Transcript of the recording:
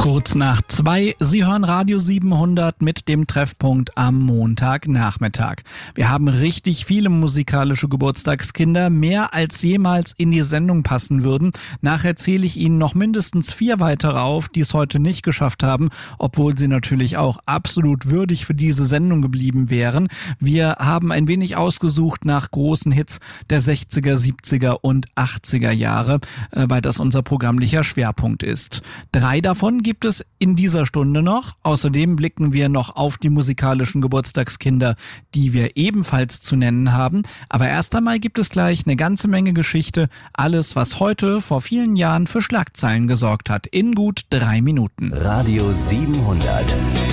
Kurz nach 2, Sie hören Radio 700 mit dem Treffpunkt am Montagnachmittag. Wir haben richtig viele musikalische Geburtstagskinder, mehr als jemals in die Sendung passen würden. Nachher zähle ich Ihnen noch mindestens 4 weitere auf, die es heute nicht geschafft haben, obwohl sie natürlich auch absolut würdig für diese Sendung geblieben wären. Wir haben ein wenig ausgesucht nach großen Hits der 60er, 70er und 80er Jahre, weil das unser programmlicher Schwerpunkt ist. 3 davon gibt es in dieser Stunde noch. Außerdem blicken wir noch auf die musikalischen Geburtstagskinder, die wir ebenfalls zu nennen haben. Aber erst einmal gibt es gleich eine ganze Menge Geschichte. Alles, was heute vor vielen Jahren für Schlagzeilen gesorgt hat. In gut 3 Minuten. Radio 700.